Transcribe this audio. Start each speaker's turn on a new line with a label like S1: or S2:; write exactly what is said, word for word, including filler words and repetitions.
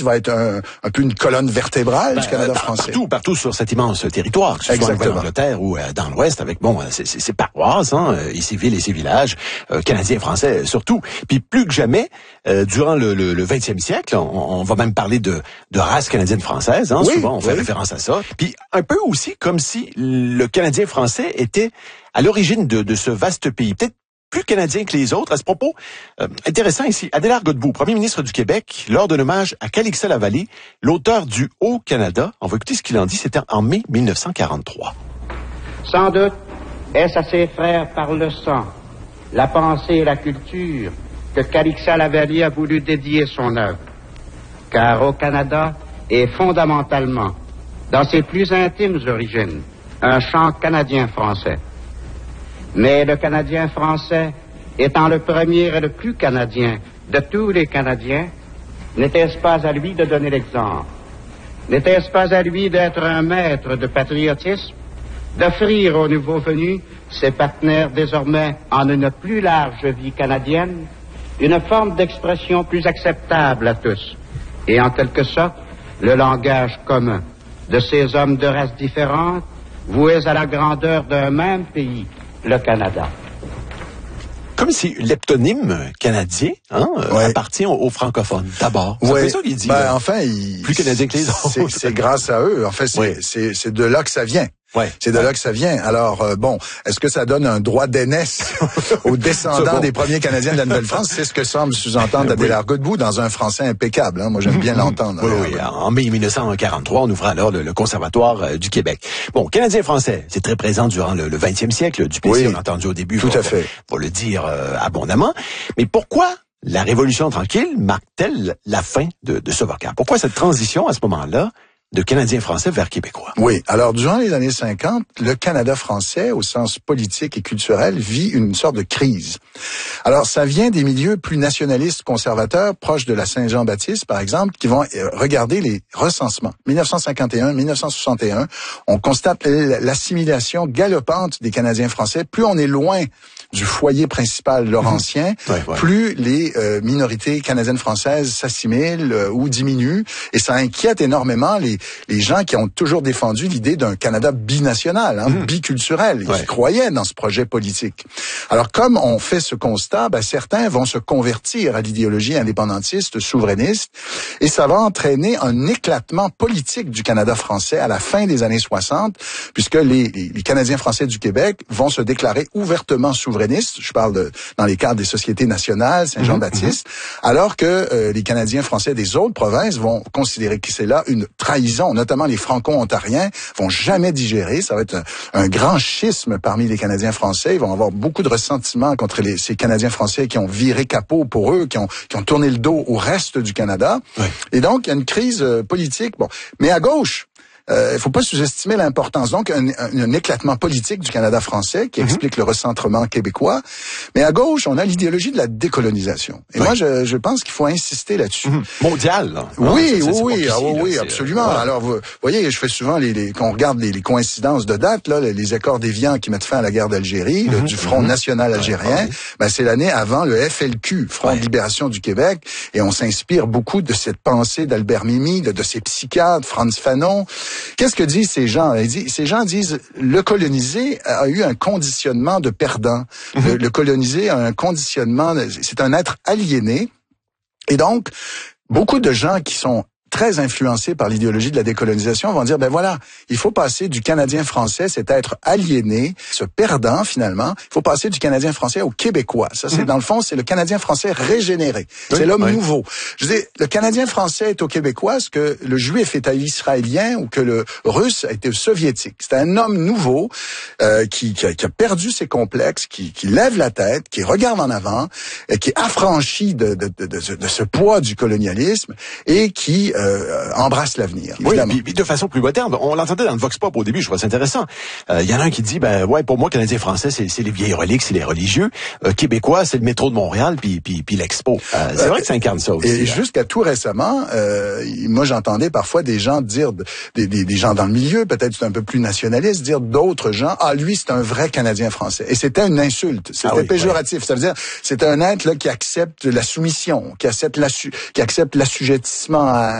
S1: va être un, un peu une colonne vertébrale ben, du Canada
S2: euh,
S1: français.
S2: Partout, partout sur cet immense territoire, que ce soit en Angleterre ou euh, dans l'Ouest, avec bon, c'est, c'est, c'est paroisses, hein, et ces villes et ces villages, euh, canadiens, français surtout. Puis plus que jamais, euh, durant le, le, le vingtième siècle, on, on va même parler de, de race canadienne-française, hein,
S1: oui,
S2: souvent on fait
S1: oui.
S2: référence à ça. Puis un peu aussi comme si le Canadien français était à l'origine de, de ce vaste pays, peut-être plus canadien que les autres. À ce propos, euh, intéressant ici, Adélard Godbout, premier ministre du Québec, lors d'un hommage à Calixa-la-Vallée, l'auteur du Haut-Canada, on va écouter ce qu'il en dit, c'était en mai mille neuf cent quarante-trois.
S3: Sans doute, est-ce à ses frères par le sang, la pensée et la culture que Calixa-la-Vallée a voulu dédier son œuvre. Car au Canada est fondamentalement, dans ses plus intimes origines, un chant canadien-français. Mais le Canadien français, étant le premier et le plus canadien de tous les Canadiens, n'était-ce pas à lui de donner l'exemple? N'était-ce pas à lui d'être un maître de patriotisme, d'offrir aux nouveaux venus, ses partenaires désormais en une plus large vie canadienne, une forme d'expression plus acceptable à tous, et en quelque sorte, le langage commun de ces hommes de races différentes, voués à la grandeur d'un même pays, le Canada.
S2: Comme si l'heptonyme canadien hein, ouais. appartient aux, aux francophones, d'abord.
S1: Ouais.
S2: C'est ça qu'il dit.
S1: Ben,
S2: là.
S1: enfin, il,
S2: plus canadien que les autres.
S1: C'est, c'est grâce à eux. En fait, c'est, ouais. c'est, c'est de là que ça vient.
S2: Ouais.
S1: C'est de
S2: ouais.
S1: là que ça vient. Alors, euh, bon, est-ce que ça donne un droit d'aînesse aux descendants bon. des premiers Canadiens de la Nouvelle-France? C'est ce que semble sous-entendre Adélard Godbout dans un français impeccable. Hein. Moi, j'aime bien l'entendre.
S2: Oui, oui. En mai mille neuf cent quarante-trois, on ouvre alors le, le Conservatoire euh, du Québec. Bon, Canadien-Français, c'est très présent durant le, le vingtième siècle. Du P C, oui. on a entendu au début.
S1: Tout
S2: pour,
S1: à fait.
S2: Pour le dire euh, abondamment. Mais pourquoi la Révolution tranquille marque-t-elle la fin de, de ce vocable? Pourquoi cette transition à ce moment-là de Canadien-Français vers Québécois?
S1: Oui. Alors, durant les années cinquante, le Canada français, au sens politique et culturel, vit une sorte de crise. Alors, ça vient des milieux plus nationalistes conservateurs, proches de la Saint-Jean-Baptiste, par exemple, qui vont regarder les recensements. dix-neuf cent cinquante et un, dix-neuf cent soixante et un, on constate l'assimilation galopante des Canadiens français. Plus on est loin du foyer principal laurentien, mmh. ouais, ouais. plus les euh, minorités canadiennes-françaises s'assimilent euh, ou diminuent, et ça inquiète énormément les les gens qui ont toujours défendu l'idée d'un Canada binational, hein, mmh. biculturel, et ouais. qui croyaient dans ce projet politique. Alors, comme on fait ce constat, ben, certains vont se convertir à l'idéologie indépendantiste, souverainiste, et ça va entraîner un éclatement politique du Canada français à la fin des années soixante, puisque les, les, les Canadiens français du Québec vont se déclarer ouvertement souverainistes, je parle de, dans les cadres des sociétés nationales, Saint-Jean-Baptiste, mmh. alors que euh, les Canadiens français des autres provinces vont considérer que c'est là une trahison, notamment les franco-ontariens, vont jamais digérer. Ça va être un, un grand schisme parmi les Canadiens français. Ils vont avoir beaucoup de ressentiments contre les, ces Canadiens français qui ont viré capot pour eux, qui ont, qui ont tourné le dos au reste du Canada. Oui. Et donc, il y a une crise euh, politique. Bon, mais à gauche, il euh, faut pas sous-estimer l'importance. Donc, un, un, un éclatement politique du Canada français qui mm-hmm. explique le recentrement québécois. Mais à gauche, on a l'idéologie de la décolonisation. Et oui. moi, je, je pense qu'il faut insister là-dessus.
S2: Mm-hmm. Mondial, là.
S1: Oui,
S2: non, c'est,
S1: oui,
S2: c'est
S1: ah, oui, oui,
S2: là,
S1: absolument. Ouais. Alors, vous voyez, je fais souvent, les, les, quand on regarde les, les coïncidences de date, là, les, les accords d'Évian qui mettent fin à la guerre d'Algérie, mm-hmm. le, du Front mm-hmm. national algérien, ouais. ben, c'est l'année avant le F L Q, Front ouais. de libération du Québec. Et on s'inspire beaucoup de cette pensée d'Albert Memmi, de, de ces psychiatres, Frantz Fanon. Qu'est-ce que dit ces gens? Ces gens disent le colonisé a eu un conditionnement de perdant. Mm-hmm. Le, le colonisé a un conditionnement, c'est un être aliéné. Et donc, beaucoup de gens qui sont très influencés par l'idéologie de la décolonisation vont dire, ben voilà, il faut passer du Canadien français, cet être aliéné, ce perdant finalement, il faut passer du Canadien français au Québécois. Ça, c'est mmh. dans le fond, c'est le Canadien français régénéré. Oui, c'est l'homme oui. nouveau. Je dis, le Canadien français est au Québécois ce que le Juif est à l'Israélien ou que le Russe a été au Soviétique. C'est un homme nouveau euh, qui, qui, a, qui a perdu ses complexes, qui, qui lève la tête, qui regarde en avant, et qui est affranchi de, de, de, de, de ce poids du colonialisme et qui euh, Euh, embrasse l'avenir.
S2: Oui, puis, puis de façon plus moderne. On l'entendait dans le Vox Pop au début, je trouve ça intéressant. Il euh, y en a un qui dit, ben ouais, pour moi, Canadien français, c'est, c'est les vieilles reliques, c'est les religieux. Euh, Québécois, c'est le métro de Montréal, puis puis, puis l'Expo. Euh, c'est euh, vrai que ça incarne ça aussi.
S1: Et là. Jusqu'à tout récemment, euh, moi j'entendais parfois des gens dire, des, des, des gens dans le milieu, peut-être un peu plus nationalistes, dire d'autres gens, ah lui c'est un vrai Canadien français. Et c'était une insulte, c'était ah oui, péjoratif. Oui. Ça veut dire, c'est un être là qui accepte la soumission, qui accepte la qui accepte l'assujettissement à